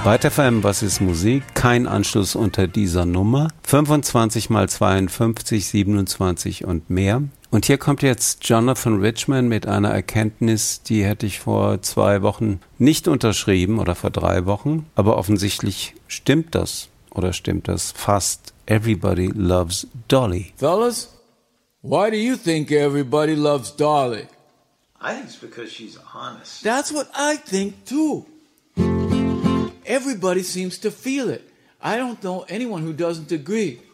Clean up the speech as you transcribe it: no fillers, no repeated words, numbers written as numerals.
Weiter FM, was ist Musik? Kein Anschluss unter dieser Nummer. 25 mal 52, 27 und mehr. Und hier kommt jetzt Jonathan Richman mit einer Erkenntnis, die hätte ich vor 2 Wochen nicht unterschrieben oder vor 3 Wochen. Aber offensichtlich stimmt das oder stimmt das fast. Everybody loves Dolly. Fellas, why do you think everybody loves Dolly? I think it's because she's honest. That's what I think too. Everybody seems to feel it. I don't know anyone who doesn't agree.